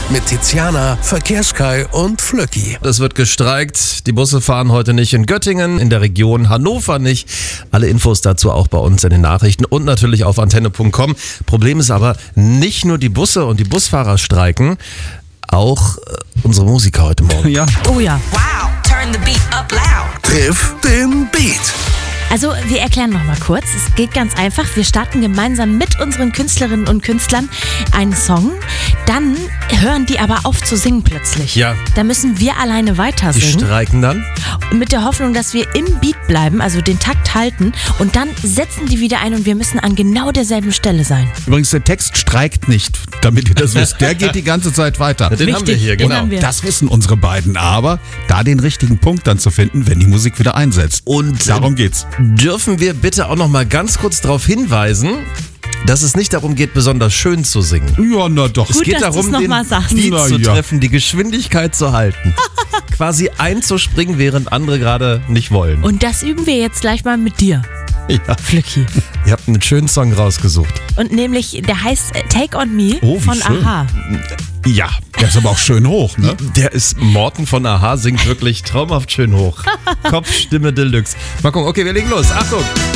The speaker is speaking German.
mit Tiziana, Verkehrskai und Flöcki. Es wird gestreikt. Die Busse fahren heute nicht in Göttingen, in der Region Hannover nicht. Alle Infos dazu auch bei uns in den Nachrichten und natürlich auf antenne.com. Problem ist aber, nicht nur die Busse und die Busfahrer streiken, auch unsere Musiker heute Morgen. Ja. Oh ja. Wow, turn the beat up loud. Triff den Beat. Also wir erklären noch mal kurz. Es geht ganz einfach. Wir starten gemeinsam mit unseren Künstlerinnen und Künstlern einen Song. Dann hören die aber auf zu singen plötzlich. Ja. Da müssen wir alleine weiter Die singen. streiken dann? Mit der Hoffnung, dass wir im Beat bleiben, also den Takt halten. Und dann setzen die wieder ein und wir müssen an genau derselben Stelle sein. Übrigens, der Text streikt nicht, damit ihr das wisst. Der geht die ganze Zeit weiter. Den haben wir Richtig, hier, den genau. haben wir. Das wissen unsere beiden, aber da den richtigen Punkt dann zu finden, wenn die Musik wieder einsetzt. Und Darum geht's. dürfen wir bitte auch noch mal ganz kurz darauf hinweisen, dass es nicht darum geht, besonders schön zu singen. Ja, na doch. Es Gut, geht dass darum, du's noch den mal sagst. Beat Na zu ja. treffen, die Geschwindigkeit zu halten. Quasi einzuspringen, während andere gerade nicht wollen. Und das üben wir jetzt gleich mal mit dir, Ja. Flücki. Ihr habt einen schönen Song rausgesucht. Und nämlich, der heißt Take On Me Oh, wie von schön. Aha. Ja. Der ist aber auch schön hoch, ne? Der ist Morten von Aha, singt wirklich traumhaft schön hoch. Kopfstimme Deluxe. Mal gucken, okay, wir legen los. Achtung!